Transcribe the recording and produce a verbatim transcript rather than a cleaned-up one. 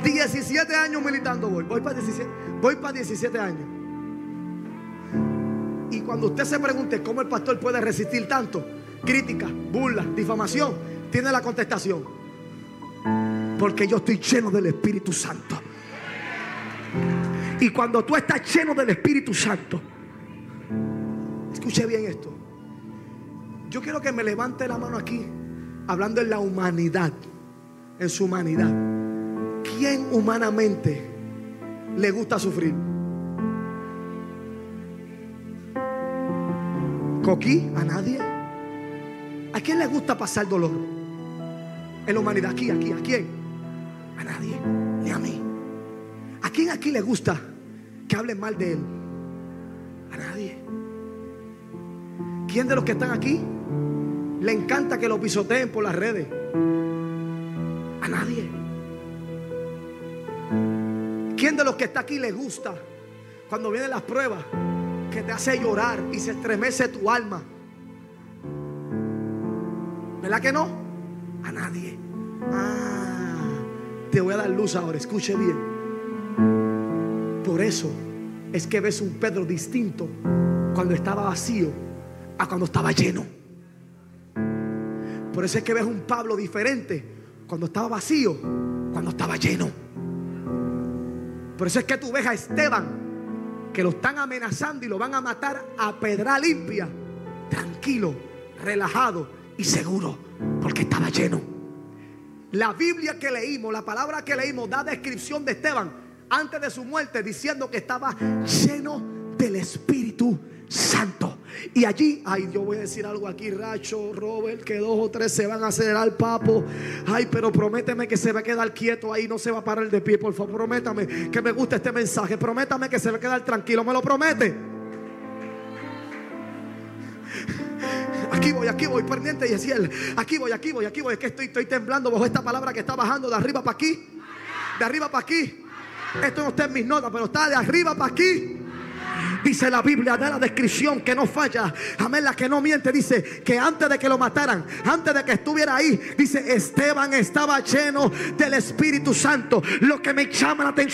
diecisiete años militando voy. Voy para diecisiete, voy para diecisiete años. Y cuando usted se pregunte cómo el pastor puede resistir tanto, crítica, burla, difamación, tiene la contestación: porque yo estoy lleno del Espíritu Santo. Y cuando tú estás lleno del Espíritu Santo, escuche bien esto. Yo quiero que me levante la mano aquí, hablando en la humanidad, en su humanidad. ¿Quién humanamente le gusta sufrir? ¿Coquí? ¿A nadie? ¿A quién le gusta pasar dolor? En la humanidad, aquí, aquí, ¿a quién? A nadie, ni a mí. ¿A quién aquí le gusta que hablen mal de él? A nadie. ¿Quién de los que están aquí le encanta que lo pisoteen por las redes? A nadie. ¿Quién de los que está aquí le gusta cuando vienen las pruebas que te hace llorar y se estremece tu alma? ¿Verdad que no? A nadie. Ah, te voy a dar luz ahora, escuche bien. Por eso es que ves un Pedro distinto cuando estaba vacío a cuando estaba lleno. Por eso es que ves un Pablo diferente cuando estaba vacío, cuando estaba lleno. Por eso es que tú ves a Esteban, que lo están amenazando y lo van a matar a pedra limpia, tranquilo, relajado y seguro, porque estaba lleno. La Biblia que leímos, la palabra que leímos, da descripción de Esteban antes de su muerte, diciendo que estaba lleno del Espíritu Santo. Y allí, ay, yo voy a decir algo aquí, Racho, Robert, que dos o tres se van a acelerar, papo. Ay, pero prométeme que se va a quedar quieto ahí, no se va a parar de pie, por favor. Prométame que me gusta este mensaje. Prométame que se va a quedar tranquilo. ¿Me lo promete? Aquí voy, aquí voy, pendiente, Yesiel. Aquí voy, aquí voy, aquí voy. Es que estoy, estoy temblando bajo esta palabra que está bajando de arriba para aquí. De arriba para aquí. Esto no está en mis notas, pero está de arriba para aquí. Dice la Biblia, da la descripción que no falla, amén, la que no miente. Dice que antes de que lo mataran, antes de que estuviera ahí, dice, Esteban estaba lleno del Espíritu Santo. Lo que me llama la atención